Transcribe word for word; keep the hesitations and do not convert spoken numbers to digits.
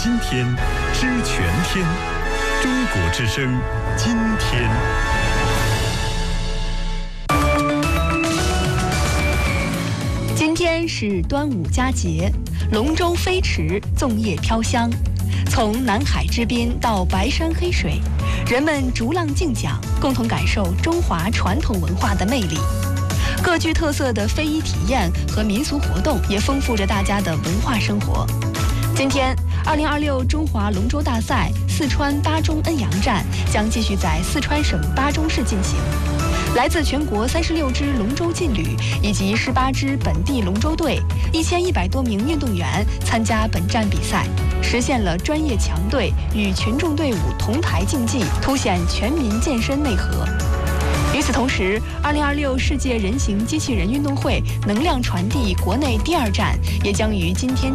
今天，知全天。中国之声，今天。 今天是端午佳节，龙舟飞驰，粽叶飘香。从南海之滨到白山黑水，人们逐浪竞桨，共同感受中华传统文化的魅力。各具特色的非遗体验和民俗活动也丰富着大家的文化生活。今天，二零二六中华龙舟大赛四川巴中恩阳站将继续在四川省巴中市进行。来自全国三十六支龙舟劲旅以及十八支本地龙舟队，一千一百多名运动员参加本站比赛，实现了专业强队与群众队伍同台竞技，凸显全民健身内核。与此同时，二零二六世界人形机器人运动会能量传递国内第二站也将于今天